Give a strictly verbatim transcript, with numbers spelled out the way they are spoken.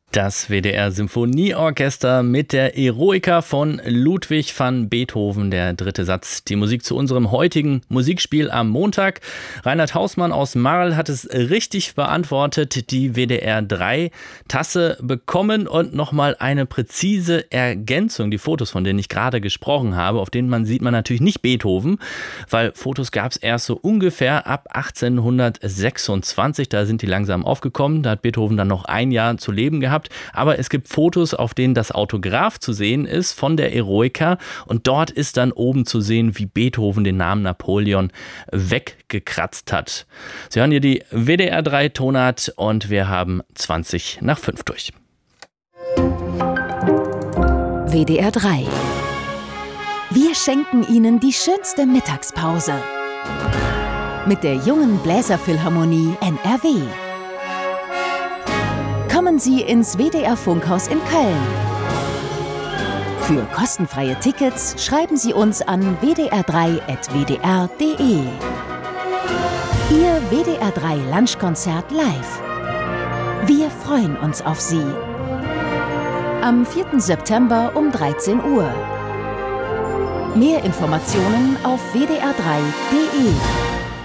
Das W D R-Symphonieorchester mit der Eroica von Ludwig van Beethoven, der dritte Satz. Die Musik zu unserem heutigen Musikspiel am Montag. Reinhard Hausmann aus Marl hat es richtig beantwortet, die W D R drei Tasse bekommen und nochmal eine präzise Ergänzung. Die Fotos, von denen ich gerade gesprochen habe, auf denen man sieht man natürlich nicht Beethoven, weil Fotos gab es erst so ungefähr ab achtzehnhundertsechsundzwanzig. Da sind die langsam aufgekommen. Da hat Beethoven dann noch ein Jahr zu leben gehabt. Aber es gibt Fotos, auf denen das Autograph zu sehen ist von der Eroica. Und dort ist dann oben zu sehen, wie Beethoven den Namen Napoleon weggekratzt hat. Sie hören hier die W D R drei Tonart und wir haben zwanzig nach fünf durch. W D R drei. Wir schenken Ihnen die schönste Mittagspause. Mit der Jungen Bläserphilharmonie N R W. Kommen Sie ins W D R-Funkhaus in Köln. Für kostenfreie Tickets schreiben Sie uns an w d r drei at w d r punkt d e. Ihr W D R drei Lunchkonzert live. Wir freuen uns auf Sie. Am vierten September um dreizehn Uhr. Mehr Informationen auf w d r drei punkt d e.